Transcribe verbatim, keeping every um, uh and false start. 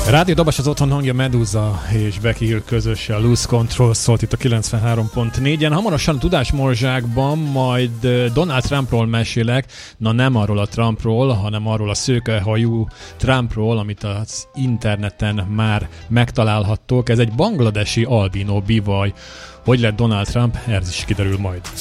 Rádió Dobás az otthon hangja, Meduza és Becky Hill közös, a Lose Control szólt itt a kilencvenhárom pont négyen. Hamarosan a Tudásmorzsákban majd Donald Trumpról mesélek, na nem arról a Trumpról, hanem arról a szőkehajú Trumpról, amit az interneten már megtalálhattok. Ez egy bangladesi albinó bivaj. Hogy lett Donald Trump? Ez is kiderül majd.